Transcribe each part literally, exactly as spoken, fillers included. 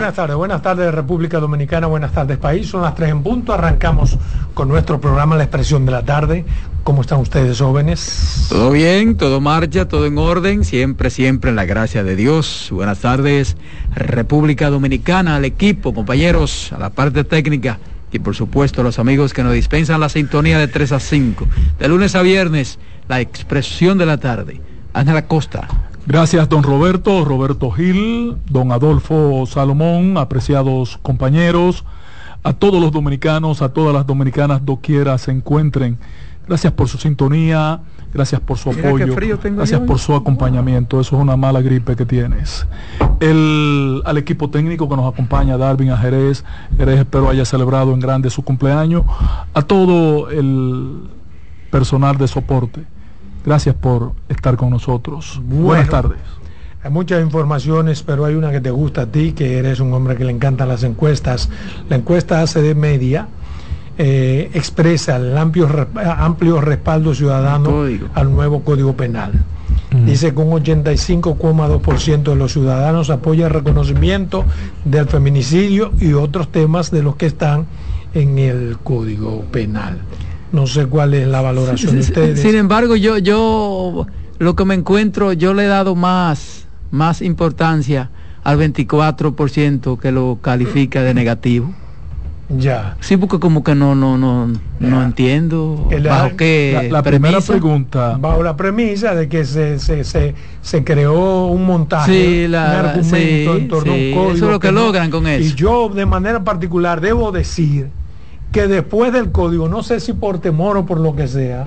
Buenas tardes, buenas tardes República Dominicana, buenas tardes país, son las tres en punto, arrancamos con nuestro programa La Expresión de la Tarde. ¿Cómo están ustedes, jóvenes? Todo bien, todo marcha, todo en orden, siempre, siempre en la gracia de Dios. Buenas tardes República Dominicana, al equipo, compañeros, a la parte técnica y por supuesto a los amigos que nos dispensan la sintonía de tres a cinco, de lunes a viernes, La Expresión de la Tarde. Ángela Costa. Gracias, don Roberto, Roberto Gil, don Adolfo Salomón, apreciados compañeros, a todos los dominicanos, a todas las dominicanas, doquiera se encuentren. Gracias por su sintonía, gracias por su Mira apoyo, gracias por su acompañamiento. Eso es una mala gripe que tienes. El, al equipo técnico que nos acompaña, Darwin, a Jerez, Jerez espero haya celebrado en grande su cumpleaños, a todo el personal de soporte. Gracias por estar con nosotros. Bueno, buenas tardes. Hay muchas informaciones, pero hay una que te gusta a ti, que eres un hombre que le encantan las encuestas. La encuesta A C D Media eh, expresa el amplio, amplio respaldo ciudadano al nuevo Código Penal. Mm. Dice que un ochenta y cinco coma dos por ciento de los ciudadanos apoya el reconocimiento del feminicidio y otros temas de los que están en el Código Penal. No sé cuál es la valoración de ustedes. Sin embargo, yo, yo lo que me encuentro, yo le he dado más, más importancia al veinticuatro por ciento que lo califica de negativo. Ya. Sí, porque como que no, no, no, no entiendo. El, ¿Bajo qué la, la primera pregunta? Bajo la premisa de que se, se, se, se creó un montaje, sí, la, un argumento sí, en torno sí, a un código. Eso es lo que, que logran no, con eso. Y yo, de manera particular, debo decir que después del código, no sé si por temor o por lo que sea,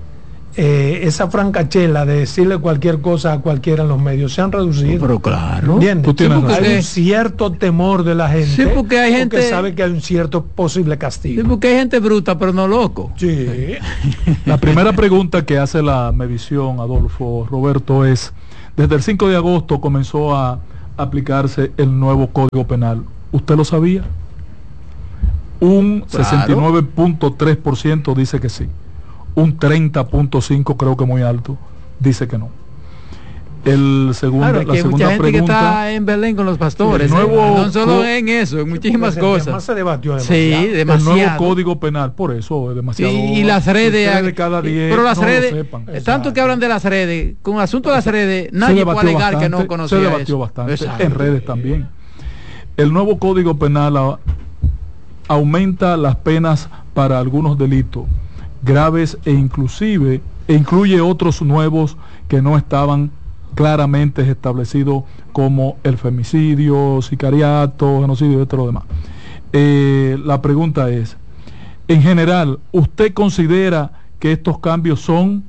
eh, esa francachela de decirle cualquier cosa a cualquiera en los medios se han reducido. Pero claro. ¿Entiendes? Sí, hay que... un cierto temor de la gente. Sí, porque hay gente porque sabe que hay un cierto posible castigo. Sí, porque hay gente bruta, pero no loco. Sí. La primera pregunta que hace la medición, Adolfo, Roberto, es: desde el cinco de agosto comenzó a aplicarse el nuevo Código Penal. ¿Usted lo sabía? Un claro. sesenta y nueve punto tres por ciento dice que sí. Un treinta punto cinco por ciento, creo que muy alto, dice que no. El segundo, claro, la que segunda mucha gente pregunta, que está en Belén con los pastores, nuevo, ¿eh? No solo en eso, en muchísimas sí, cosas. Se debatió demasiado. Sí, demasiado. El nuevo Código Penal, por eso es demasiado. Sí, y las redes, de cada diez, pero las no redes, tanto que hablan de las redes, con el asunto de las redes, nadie puede alegar bastante, que no conocía eso. Se debatió eso. bastante, Exacto. En redes también. El nuevo Código Penal a, aumenta las penas para algunos delitos graves e inclusive e incluye otros nuevos que no estaban claramente establecidos, como el femicidio, sicariato, genocidio y todo lo demás. Eh, la pregunta es, en general, ¿usted considera que estos cambios son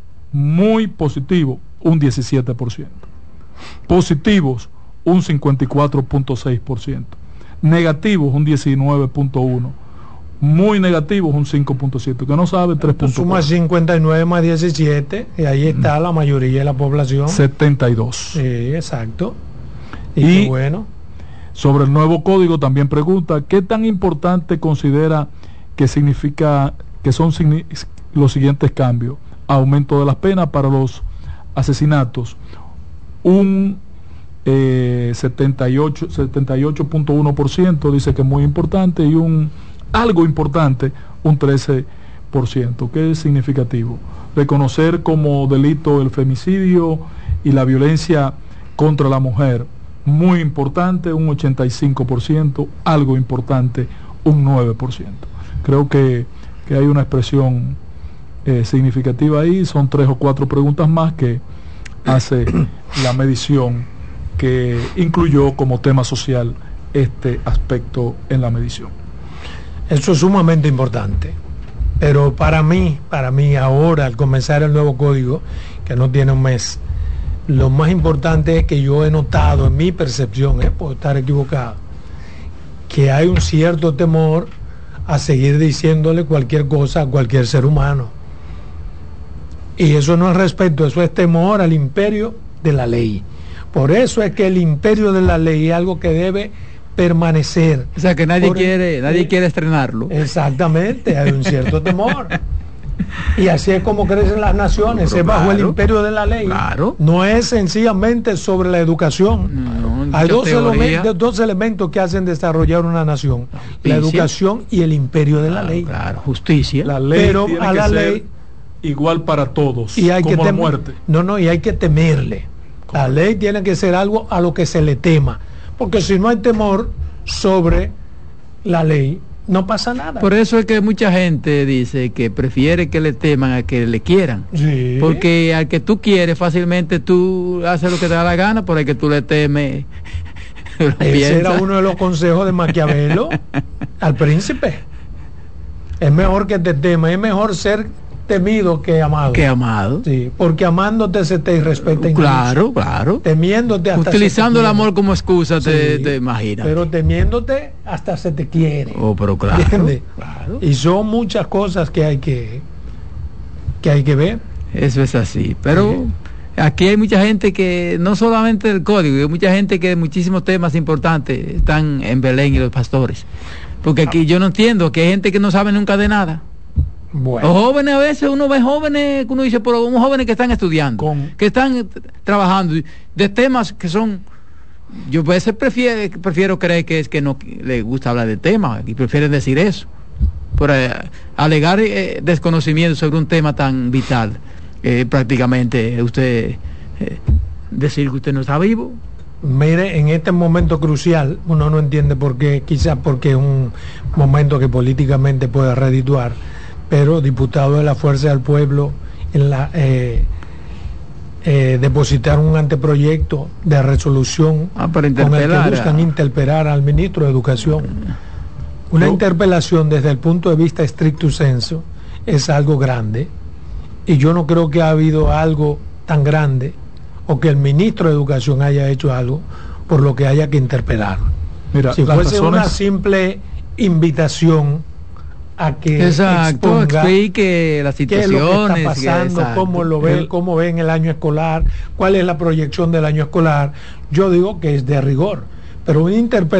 muy positivos? Un diecisiete por ciento. Positivos, un cincuenta y cuatro punto seis por ciento. Negativos, un diecinueve punto uno por ciento. Muy negativos, un cinco punto siete por ciento. Que no sabe, tres punto cuatro por ciento. Suma cincuenta y nueve más diecisiete, y ahí está la mayoría de la población. setenta y dos. Sí, exacto. Y, y qué bueno. Sobre el nuevo código también pregunta: ¿qué tan importante considera que significa que son los siguientes cambios? Aumento de las penas para los asesinatos, un eh, setenta y ocho punto uno por ciento dice que es muy importante, y un algo importante, un trece por ciento, que es significativo. Reconocer como delito el femicidio y la violencia contra la mujer, muy importante, un ochenta y cinco por ciento, algo importante, un nueve por ciento. Creo que, que hay una expresión eh, significativa ahí. Son tres o cuatro preguntas más que hace la medición, que incluyó como tema social este aspecto en la medición. Eso es sumamente importante, pero para mí, para mí ahora, al comenzar el nuevo código, que no tiene un mes, lo más importante es que yo he notado en mi percepción, eh, puedo estar equivocado, que hay un cierto temor a seguir diciéndole cualquier cosa a cualquier ser humano. Y eso no es respeto, eso es temor al imperio de la ley. Por eso es que el imperio de la ley es algo que debe permanecer. O sea, que nadie Por quiere el, nadie eh, quiere estrenarlo. Exactamente, hay un cierto temor. Y así es como crecen las naciones, es bajo claro, el imperio de la ley. Claro. No es sencillamente sobre la educación. No, Hay dos, teoría. elementos, dos elementos que hacen desarrollar una nación: la educación y el imperio de claro, la ley. Claro, justicia. La ley Pero tiene a que la ser ley igual para todos, y hay como que la tem- muerte. No, no, y hay que temerle. Correcto. La ley tiene que ser algo a lo que se le tema, porque si no hay temor sobre la ley, no pasa nada. Por eso es que mucha gente dice que prefiere que le teman a que le quieran. Sí. Porque al que tú quieres fácilmente tú haces lo que te da la gana, por el que tú le temes. lo Ese piensas. era uno de los consejos de Maquiavelo al príncipe. Es mejor que te temas, es mejor ser temido que amado. Que amado. Sí, porque amándote se te respeta incluso. Claro, claro. Temiéndote hasta Utilizando se el te quiere. amor como excusa, te, Sí, te imaginas. Pero temiéndote hasta se te quiere. Oh, pero claro, ¿Entiendes? claro. Y son muchas cosas que hay que que hay que ver. Eso es así. Pero Sí. aquí hay mucha gente que, no solamente del código, hay mucha gente que muchísimos temas importantes están en Belén y los pastores. Porque aquí yo no entiendo que hay gente que no sabe nunca de nada. Bueno, Los jóvenes, a veces uno ve jóvenes, uno dice, pero unos jóvenes que están estudiando, Con- que están eh, trabajando, de temas que son, yo a veces prefiero, prefiero creer que es que no les gusta hablar de temas y prefieren decir eso. Por eh, alegar eh, desconocimiento sobre un tema tan vital, eh, prácticamente usted eh, decir que usted no está vivo. mire, en este momento crucial, uno no entiende por qué, quizás porque es un momento que políticamente puede redituar, pero diputados de la Fuerza del Pueblo en la eh, eh, depositaron un anteproyecto de resolución Ah, para con el que interpelar buscan a- interpelar al ministro de Educación. Una Yo- interpelación desde el punto de vista stricto sensu es algo grande, y yo no creo que ha habido algo tan grande o que el ministro de Educación haya hecho algo por lo que haya que interpelar. Mira, Si las fuese una razones- simple invitación a que Exacto, exponga explique las qué es lo que situaciones. está pasando, exacto. cómo lo ve, El- cómo ven el año escolar, cuál es la proyección del año escolar, yo digo que es de rigor, pero una interpelación